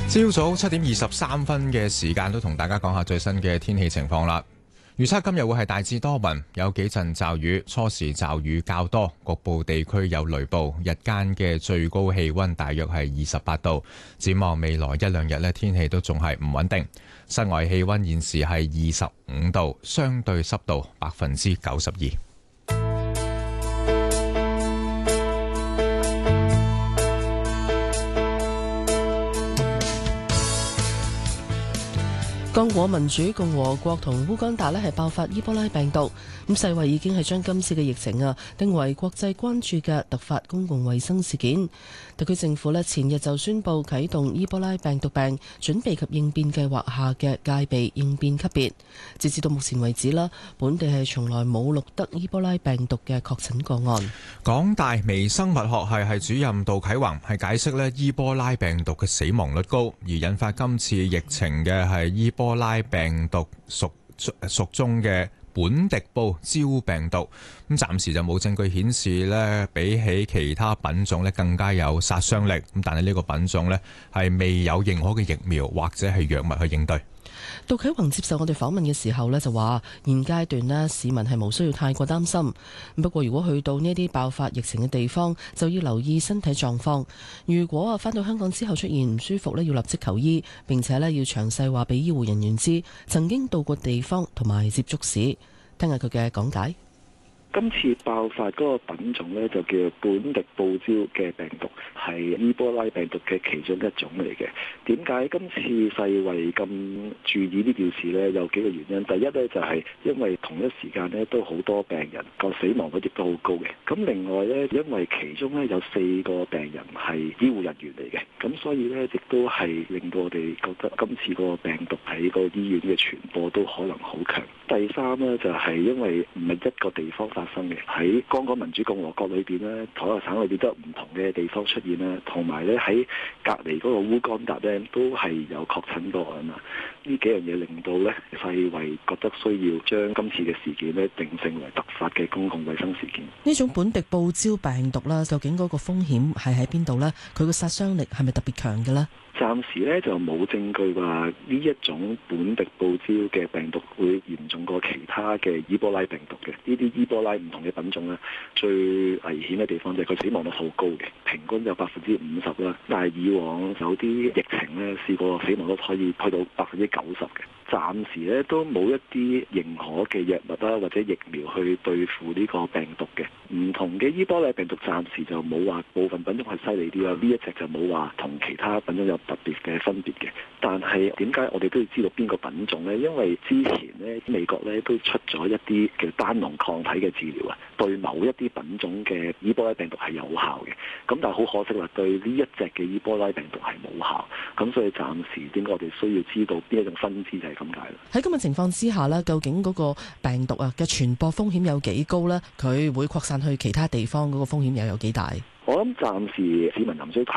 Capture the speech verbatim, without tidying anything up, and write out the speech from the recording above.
朝早七點二十三分嘅時間，都同大家講下最新嘅天氣情況啦。預測今日會係大致多雲，有幾陣驟雨，初時驟雨較多，局部地區有雷暴。日間嘅最高氣溫大約係二十八度。展望未來一兩日呢，天氣都仲係唔穩定。室外氣溫現時係二十五度，相對濕度百分之九十二。 剛果民主共和國同烏干達咧係爆發伊波拉病毒，咁世衛已經係將今次嘅疫情啊定為國際關注嘅突發公共衛生事件。特區政府咧前日就宣布啟動伊波拉病毒病準備及應變計劃下嘅戒備應變級別。截至到目前為止啦，本地係從來冇錄得伊波拉病毒嘅確診個案。 港大微生物學系系主任杜啟宏係解釋咧伊波拉病毒嘅死亡率高，而引發今次疫情嘅係伊波拉病毒屬屬中嘅本迪布招病毒，咁暫時就冇證據顯示咧比起其他品種咧更加有殺傷力，咁但係呢個品種咧係未有認可嘅疫苗或者係藥物去應對。 杜啟宏接受我哋訪問嘅時候呢，就話現階段呢，市民係無需要太過擔心。不過如果去到呢啲爆發疫情嘅地方，就要留意身體狀況。如果啊返到香港之後出現唔舒服呢，要立即求醫，並且呢要詳細話俾醫護人員知曾經到過地方同埋接觸史。聽下佢嘅講解。 今次爆發嗰個品種咧就叫本迪布招嘅病毒，係伊波拉病毒嘅其中一種嚟嘅。點解今次世衛咁注意呢件事呢？有幾個原因。第一呢，就係因為同一時間呢都好多病人個死亡率亦都好高嘅。咁另外呢，因為其中呢有四個病人係醫護人員嚟嘅，咁所以呢，亦都係令到我哋覺得今次個病毒喺個醫院嘅傳播都可能好強。第三呢，就係因為唔係一個地方發生嘅，喺剛果民主共和國裏邊咧，台灣省裏邊都有唔同嘅地方出現啦，同埋咧喺隔離嗰個烏干達咧都係有確診個案啊。呢幾樣嘢令到咧世衛覺得需要將今次嘅事件咧定性為突發嘅公共衛生事件。 呢種本迪布招病毒啦，究竟嗰個風險係喺邊度呢？佢個殺傷力係咪特別強嘅呢？ 暫時咧就冇證據話呢一種本迪布招嘅病毒會嚴重過其他嘅伊波拉病毒嘅。呢啲伊波拉唔同嘅品種咧，最危險嘅地方就係佢死亡率好高嘅，平均有百分之五十啦。但係以往有啲疫情咧，試過死亡率可以去到百分之九十嘅。暫時咧都冇一啲認可嘅藥物啦，或者疫苗去對付呢個病毒嘅。唔同嘅伊波拉病毒暫時就冇話部分品種係犀利啲啦，呢一隻就冇話同其他品種有特別嘅分別嘅。但係點解我哋都要知道邊個品種呢？因為之前呢，美國咧都出咗一啲嘅單農抗體嘅治療啊，對某一啲品種嘅伊波拉病毒係有效嘅。咁但係好可惜啦，對呢一隻嘅伊波拉病毒係冇效。咁所以暫時點解我哋需要知道邊一種分支就係咁解啦。 喺咁嘅情況之下呢，究竟嗰個病毒啊嘅傳播風險有幾高呢？佢會擴散去其他地方嗰個風險又有幾大？ 我諗暫時市民唔需要太